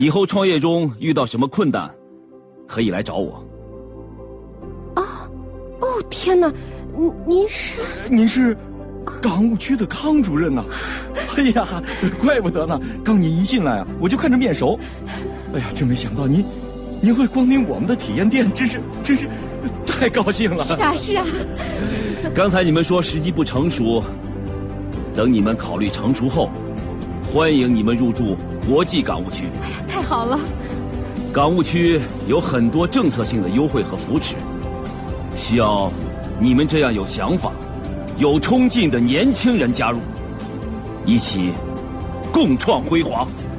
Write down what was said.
以后创业中遇到什么困难，可以来找我。 哦，天哪，您是港务区的康主任呐！哎呀，怪不得呢，刚您一进来啊，我就看着面熟。哎呀，真没想到您会光临我们的体验店，真是太高兴了。 是啊。 刚才你们说时机不成熟，等你们考虑成熟后，欢迎你们入驻国际港务区。 哎呀，太好了！ 港务区有很多政策性的优惠和扶持，需要你们这样有想法、有冲劲的年轻人加入，一起共创辉煌。